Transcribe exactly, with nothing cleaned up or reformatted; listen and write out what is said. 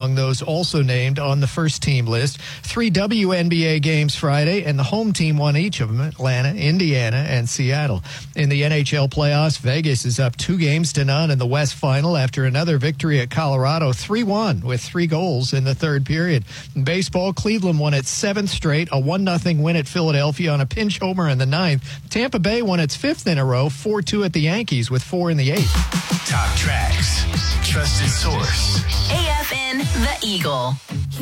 among those also named on the first team list. Three W N B A games Friday, and the home team won each of them, Atlanta, Indiana, and Seattle. In the N H L playoffs, Vegas is up two games to none in the West Final after another victory at Colorado, three one, with three goals in the third period. In baseball, Cleveland won its seventh straight, a one nothing win at Philadelphia on a pinch homer in the ninth. Tampa Bay won its fifth in a row, four two at the Yankees with four in the eighth. Top tracks, trusted source. A F N The Eagle.